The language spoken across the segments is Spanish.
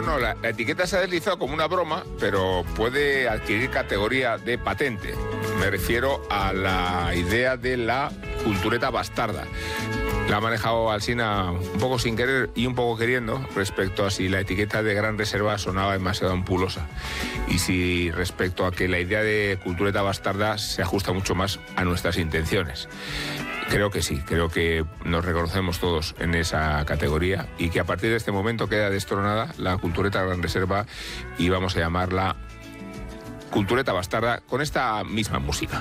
No, la etiqueta se ha deslizado como una broma, pero puede adquirir categoría de patente. Me refiero a la idea de la cultureta bastarda. La ha manejado Alsina un poco sin querer y un poco queriendo respecto a si la etiqueta de Gran Reserva sonaba demasiado ampulosa y si respecto a que la idea de cultureta bastarda se ajusta mucho más a nuestras intenciones. Creo que sí, creo que nos reconocemos todos en esa categoría y que a partir de este momento queda destronada la cultureta Gran Reserva y vamos a llamarla cultureta bastarda con esta misma música.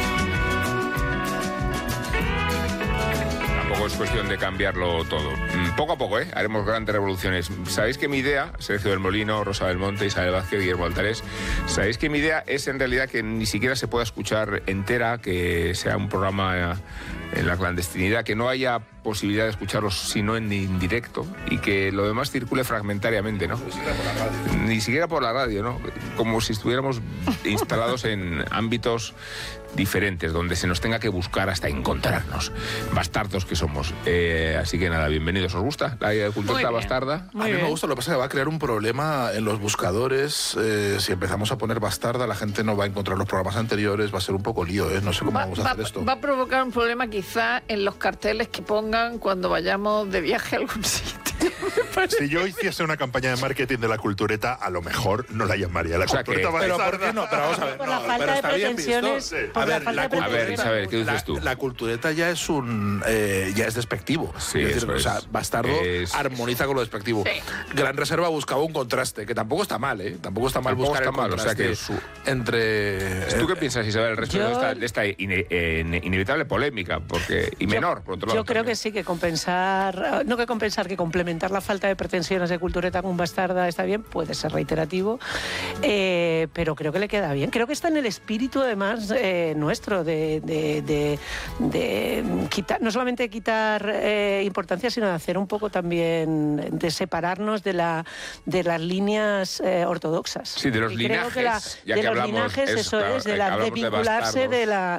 Es cuestión de cambiarlo todo. Poco a poco, haremos grandes revoluciones. Sabéis que mi idea, Sergio del Molino, Rosa del Monte, Isabel Vázquez, Guillermo Altares, sabéis que mi idea es en realidad que ni siquiera se pueda escuchar entera, que sea un programa en la clandestinidad, que no haya posibilidad de escucharlos sino en directo y que lo demás circule fragmentariamente, ¿no? Ni siquiera por la radio, ¿no? Como si estuviéramos instalados en ámbitos diferentes, donde se nos tenga que buscar hasta encontrarnos. Bastardos que somos. Así que nada, bienvenidos. ¿Os gusta la cultura bastarda? A mí me gusta, lo que pasa es que va a crear un problema en los buscadores. Si empezamos a poner bastarda, la gente no va a encontrar los programas anteriores, va a ser un poco lío, No sé cómo vamos a hacer esto. Va a provocar un problema quizá en los carteles que pongan cuando vayamos de viaje a algún sitio. Si yo hiciese una campaña de marketing de la cultureta, a lo mejor no la llamaría la cultureta bastarda. Pero ¿por qué no? Pero vamos a ver. Por la falta de pretensiones. A ver, Isabel, ¿qué dices tú? La cultureta ya es ya es despectivo. Sí, es decir, o sea, bastardo armoniza con lo despectivo. Sí. Gran Reserva buscaba un contraste, que tampoco está mal, Tampoco está mal buscar el contraste entre... ¿Tú qué piensas, Isabel, al respecto de esta inevitable polémica? Menor, por otro lado. Yo creo que sí, que compensar, que complementar la falta de pretensiones de cultureta con bastarda está bien, puede ser reiterativo, pero creo que le queda bien. Creo que está en el espíritu, además, nuestro, de quitar, no solamente quitar importancia, sino de hacer un poco también, de separarnos de las líneas ortodoxas. Sí, de los linajes. De los linajes, eso es, de vincularse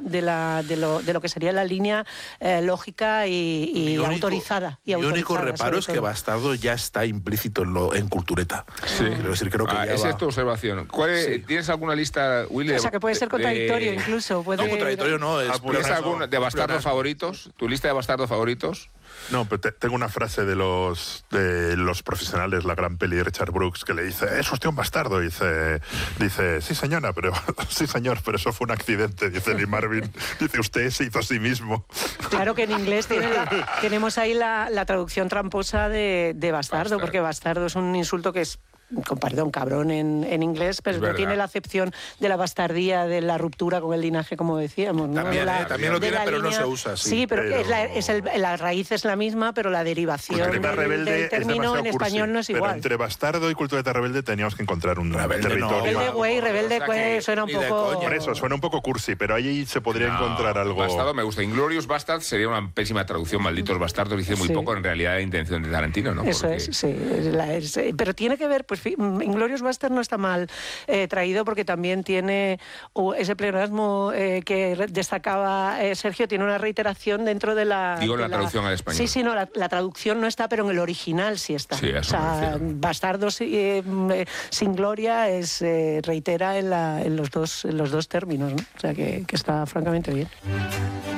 de lo que sería la línea lógica y autorizada. Mi único reparo es que bastardo ya está implícito en cultureta. Sí. Creo que esa es tu observación. ¿Tienes alguna lista, Willy? O sea, que puede ser contradictorio incluso. No, contradictorio no. ¿Tienes alguno de bastardos favoritos? ¿Tu lista de bastardos favoritos? No, pero tengo una frase de los profesionales, la gran peli de Richard Brooks, que le dice, es usted un bastardo. Dice, sí señora, sí señor, pero eso fue un accidente, dice Lee Marvin. Dice, usted se hizo a sí mismo. Claro que en inglés tenemos ahí la traducción tramposa de bastardo, porque bastardo es un insulto que es, con perdón, cabrón en inglés, pero no tiene la acepción de la bastardía, de la ruptura con el linaje, como decíamos, ¿no? También lo tiene, pero no se usa así. Sí, pero la raíz es la misma, pero la derivación del término en español no es igual. Pero entre bastardo y cultureta rebelde teníamos que encontrar un territorio. Rebelde, güey, suena un poco... Por eso, suena un poco cursi, pero ahí se podría encontrar algo... Bastardo me gusta. Inglorious Bastards sería una pésima traducción, malditos bastardos, dice muy poco en realidad la intención de Tarantino, ¿no? Eso es, sí. Pero tiene que ver, pues Inglorious Bastards no está mal traído, porque también tiene ese pleonasmo que destacaba Sergio, tiene una reiteración dentro de la... Digo, la traducción al español. Sí, no, la traducción no está, pero en el original sí está. Sí, o sea, Bastardos sin gloria reitera en los dos términos, ¿no? O sea, que está francamente bien.